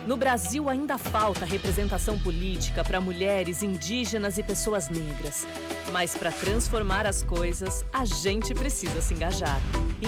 No Brasil ainda falta representação política para mulheres, indígenas e pessoas negras. Mas para transformar as coisas, a gente precisa se engajar.